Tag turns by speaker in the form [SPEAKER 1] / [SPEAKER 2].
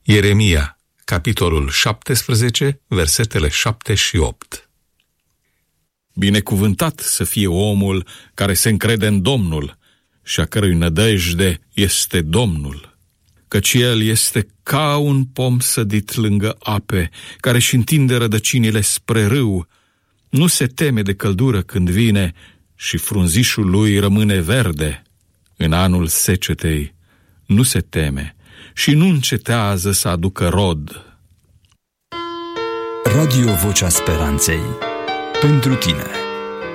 [SPEAKER 1] Ieremia, capitolul 17, versetele 7 și 8.
[SPEAKER 2] Binecuvântat să fie omul care se încrede în Domnul și a cărui nădejde este Domnul, căci el este ca un pom sădit lângă ape, care își întinde rădăcinile spre râu, nu se teme de căldură când vine și frunzișul lui rămâne verde. În anul secetei nu se teme și nu încetează să aducă rod.
[SPEAKER 3] Radio Vocea Speranței, pentru tine.